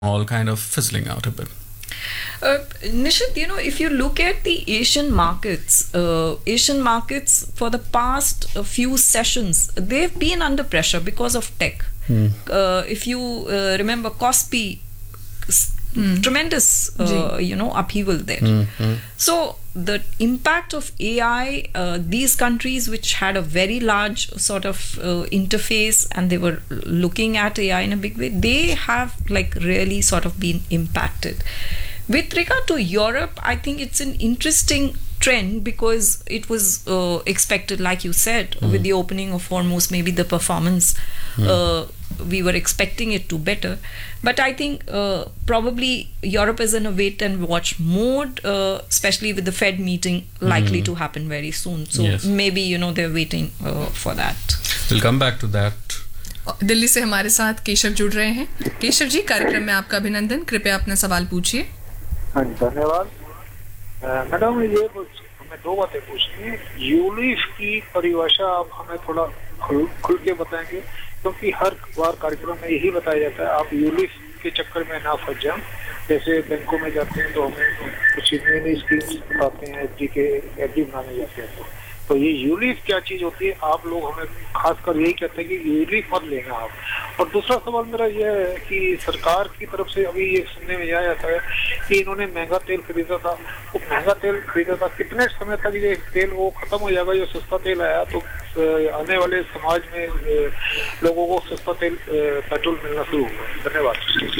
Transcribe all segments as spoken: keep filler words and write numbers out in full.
all kind of fizzling out a bit. Uh, Nishit, you know, if you look at the Asian markets, uh, Asian markets for the past uh, few sessions, they've been under pressure because of tech. Hmm. Uh, if you uh, remember, Kospi, hmm. tremendous, uh, you know, upheaval there. Hmm. Hmm. So the impact of A I, uh, these countries which had a very large sort of uh, interface and they were looking at A I in a big way, they have like really sort of been impacted. With regard to Europe, I think it's an interesting trend because it was uh, expected, like you said, mm. with the opening of Hormuz, maybe the performance, mm. uh, we were expecting it to better. But I think uh, probably Europe is in a wait and watch mode, uh, especially with the Fed meeting likely mm. to happen very soon. So yes. maybe, you know, they're waiting uh, for that. We'll come back to that. Delhi से हमारे साथ केशव जुड़ रहे हैं. केशव जी, कार्यक्रम में आपका अभिनंदन. कृपया अपना सवाल पूछिए. हाँ जी, धन्यवाद. मैडम, ये हमें दो बातें पूछनी है. यूलिफ की परिभाषा आप हमें थोड़ा खुल, खुल के बताएंगे, क्योंकि हर बार कार्यक्रम में यही बताया जाता है आप यूलिफ के चक्कर में ना फंस जाएं. जैसे बैंकों में जाते हैं तो हमें कुछ नई नई स्कीम्स बताते हैं, एफडी के एफडी बनाने जाते हैं. तो तो ये यूलिफ क्या चीज होती है? आप लोग हमें खासकर यही कहते हैं कि यूलिफ मत लेना आप. और दूसरा सवाल मेरा यह है कि सरकार की तरफ से अभी ये सुनने में आया था कि इन्होंने महंगा तेल खरीदा था. वो महंगा तेल खरीदा था, कितने समय तक ये तेल वो खत्म हो जाएगा? जो सस्ता तेल आया तो आने वाले समाज में लोगों को सस्ता तेल पेट्रोल मिलना शुरू होगा. धन्यवाद.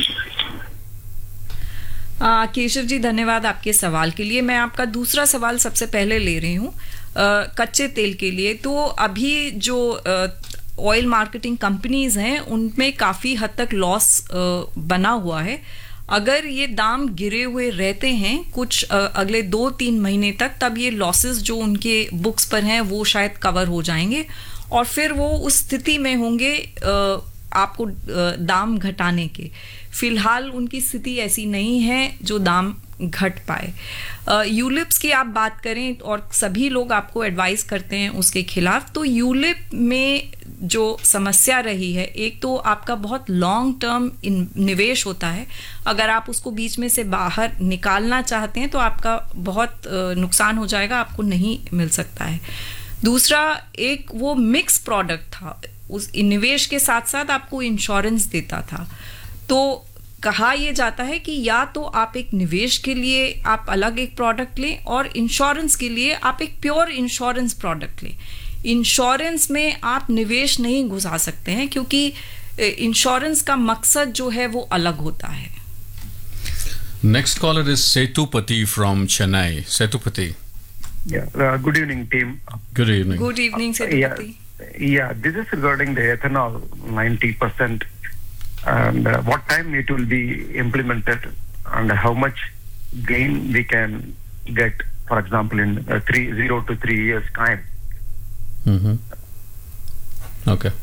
केशव जी, धन्यवाद आपके सवाल के लिए. मैं आपका दूसरा सवाल सबसे पहले ले रही हूँ कच्चे तेल के लिए. तो अभी जो ऑयल मार्केटिंग कंपनीज हैं उनमें काफ़ी हद तक लॉस बना हुआ है. अगर ये दाम गिरे हुए रहते हैं कुछ अगले दो तीन महीने तक, तब ये लॉसेस जो उनके बुक्स पर हैं वो शायद कवर हो जाएंगे और फिर वो उस स्थिति में होंगे आपको दाम घटाने के. फिलहाल उनकी स्थिति ऐसी नहीं है जो दाम घट पाए. यूलिप्स की आप बात करें और सभी लोग आपको एडवाइस करते हैं उसके खिलाफ. तो यूलिप में जो समस्या रही है, एक तो आपका बहुत लॉन्ग टर्म निवेश होता है. अगर आप उसको बीच में से बाहर निकालना चाहते हैं तो आपका बहुत नुकसान हो जाएगा, आपको नहीं मिल सकता है. दूसरा, एक वो मिक्स प्रोडक्ट था, उस निवेश के साथ साथ आपको इंश्योरेंस देता था. तो कहा यह जाता है कि या तो आप एक निवेश के लिए आप अलग एक प्रोडक्ट लें और इंश्योरेंस के लिए आप एक प्योर इंश्योरेंस प्रोडक्ट लें. इंश्योरेंस में आप निवेश नहीं घुसा सकते हैं क्योंकि इंश्योरेंस का मकसद जो है वो अलग होता है. Next collar is Sethupathi from Chennai. Sethupathi. Good evening team. Good evening. Good evening Sethupathi. Yeah, this is regarding the ethanol ninety percent and uh, what time it will be implemented and how much gain we can get, for example, in uh, three, zero to three years time. Mm-hmm. Okay.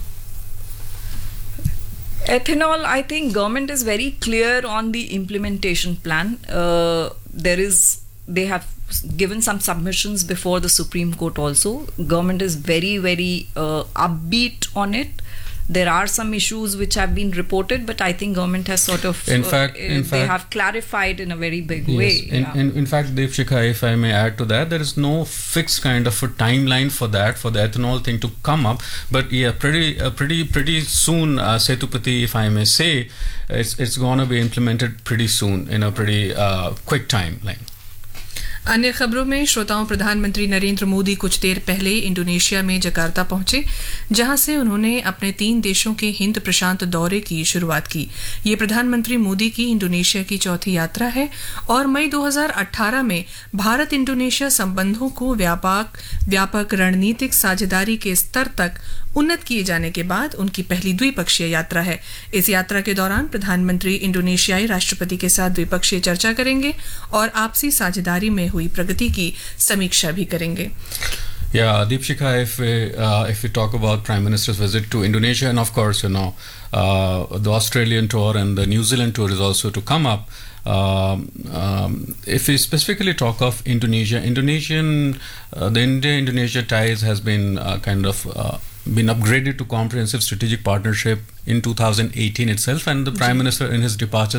Ethanol, I think government is very clear on the implementation plan. Uh, there is, they have given some submissions before the Supreme Court also. Government is very, very uh, upbeat on it. There are some issues which have been reported, but I think government has sort of, in fact, uh, in they fact, have clarified in a very big yes, way. In, yeah. in, in fact, Deepshikha, if I may add to that, there is no fixed kind of a timeline for that, for the ethanol thing to come up. But yeah, pretty, uh, pretty, pretty soon, uh, Setupati, if I may say, it's it's going to be implemented pretty soon in a pretty uh, quick timeline. अन्य खबरों में श्रोताओं, प्रधानमंत्री नरेंद्र मोदी कुछ देर पहले Indonesia में Jakarta पहुंचे, जहां से उन्होंने अपने तीन देशों के हिंद प्रशांत दौरे की शुरुआत की. ये प्रधानमंत्री मोदी की इंडोनेशिया की चौथी यात्रा है और मई दो हज़ार अठारह में भारत इंडोनेशिया संबंधों को व्यापक व्यापक रणनीतिक साझेदारी के स्तर तक उन्नत किए जाने के बाद उनकी पहली द्विपक्षीय यात्रा है. इस यात्रा के दौरान प्रधानमंत्री इंडोनेशियाई राष्ट्रपति के साथ द्विपक्षीय चर्चा करेंगे और आपसी साझेदारी में हुई प्रगति की समीक्षा भी करेंगे. Yeah, Deepshikha, if we, uh, if we talk about Prime Minister's visit to Indonesia, and of course, you know, uh, the Australian tour and the New Zealand tour is also to come up. Um, um, if we specifically talk of Indonesia, Indonesian, uh, the India-Indonesia ties has been uh, kind of uh, been upgraded to comprehensive strategic partnership in two thousand eighteen itself, and the Prime Minister in his departure